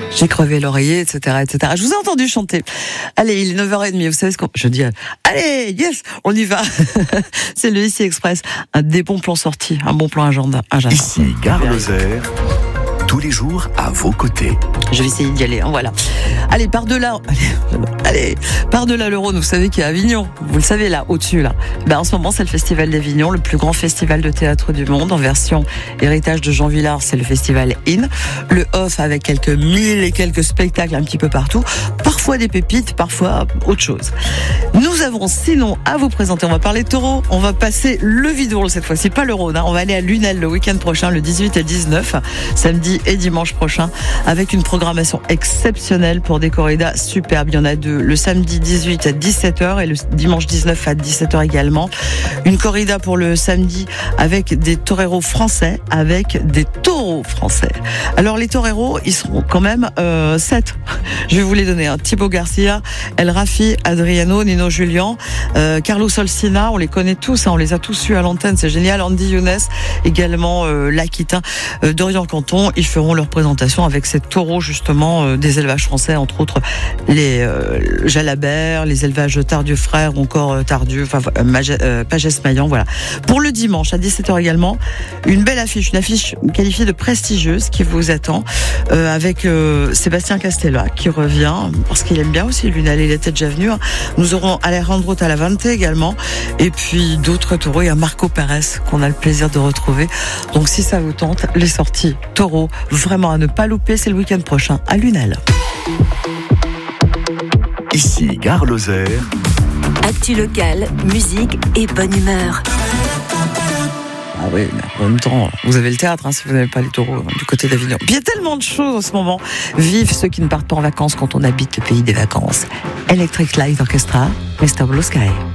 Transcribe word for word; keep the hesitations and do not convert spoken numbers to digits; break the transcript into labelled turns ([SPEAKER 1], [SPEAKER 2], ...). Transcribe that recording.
[SPEAKER 1] J'ai crevé l'oreiller, et cetera, et cetera. Je vous ai entendu chanter. Allez, il est neuf heures trente, vous savez ce qu'on... Je dis, allez, yes, on y va. C'est le Ici Express. Un des bons plans sortis, un bon plan agenda. agenda.
[SPEAKER 2] Ici, Gare Lozère. Tous les jours à vos côtés.
[SPEAKER 1] Je vais essayer d'y aller, hein, voilà. Allez, par-delà, allez, allez, par-delà le Rhône, vous savez qu'il y a Avignon. Vous le savez, là, au-dessus, là. Ben, en ce moment, c'est le Festival d'Avignon, le plus grand festival de théâtre du monde. En version héritage de Jean Vilar, c'est le Festival In. Le Off avec quelques mille et quelques spectacles un petit peu partout. Parfois des pépites, parfois autre chose. Nous avons sinon à vous présenter, on va parler taureau, on va passer le Vidourle cette fois-ci, pas le Rhône, hein. On va aller à Lunel le week-end prochain, le dix-huit et dix-neuf, samedi et dimanche prochain, avec une programmation exceptionnelle pour des corridas superbes. Il y en a deux, le samedi dix-huit à dix-sept heures et le dimanche dix-neuf à dix-sept heures également. Une corrida pour le samedi avec des toreros français, avec des taureaux français. Alors les toreros, ils seront quand même euh, sept. Je vais vous les donner. Hein. Thibaut Garcia, El Rafi, Adriano, Nino Julian, euh, Carlos Olsina, on les connaît tous, hein, on les a tous eus à l'antenne, c'est génial. Andy Younes, également euh, l'Aquitain, euh, Dorian Canton. Ils feront leur présentation avec ces taureaux justement euh, des élevages français, entre autres les euh, Jalabert, les élevages Tardieu Frères ou encore euh, Tardieu, enfin euh, euh, Pagès-Maillan, voilà. Pour le dimanche à dix-sept heures également, une belle affiche, une affiche qualifiée de prestigieuse qui vous attend euh, avec euh, Sébastien Castella qui revient parce qu'il aime bien aussi Lunel, il était déjà venu. Hein. Nous aurons Alejandro Talavante également et puis d'autres taureaux. Il y a Marco Pérez qu'on a le plaisir de retrouver. Donc si ça vous tente, les sorties taureaux vraiment à ne pas louper, c'est le week-end prochain à Lunel.
[SPEAKER 2] Ici, Gare Lozère.
[SPEAKER 3] Actu locale, musique et bonne humeur.
[SPEAKER 1] Ah oui, mais en même temps, vous avez le théâtre hein, si vous n'avez pas les taureaux hein, du côté d'Avignon. Puis il y a tellement de choses en ce moment. Vive ceux qui ne partent pas en vacances quand on habite le pays des vacances. Electric Light Orchestra, mister Blue Sky.